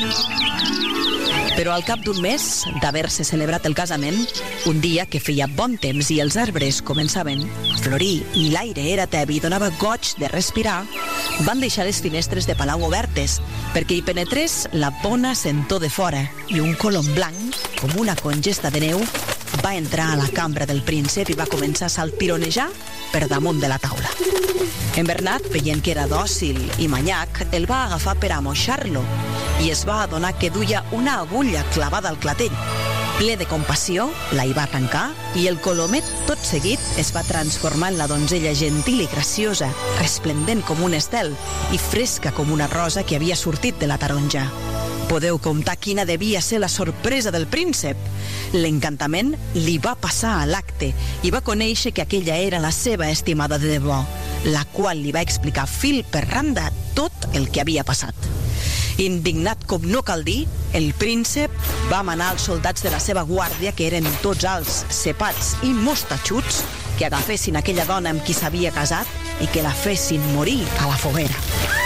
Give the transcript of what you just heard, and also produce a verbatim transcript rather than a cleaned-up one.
Però al cap d'un mes d'haver-se celebrat el casament, un dia que feia bon temps i els arbres començaven a florir i l'aire era tebi i donava goig de respirar, van deixar les finestres de palau obertes perquè hi penetrés la bona sentor de fora i un colom blanc, com una congesta de neu, va entrar a la cambra del príncep i va començar a salpironejar per damunt de la taula. En Bernat, veient que era dòcil i manyac, el va agafar per amoixar-lo i es va adonar que duia una agulla clavada al clatell. Ple de compassió, la hi va arrencar i el colomet, tot seguit, es va transformar en la donzella gentil i graciosa, resplendent com un estel i fresca com una rosa que havia sortit de la taronja. Podeu comptar quina devia ser la sorpresa del príncep. L'encantament li va passar a l'acte i va conèixer que aquella era la seva estimada de debò, la qual li va explicar fil per randa tot el que havia passat. Indignat com no cal dir, el príncep va manar als soldats de la seva guàrdia, que eren tots alts, cepats i mostatxuts, que agafessin aquella dona amb qui s'havia casat i que la fessin morir a la foguera.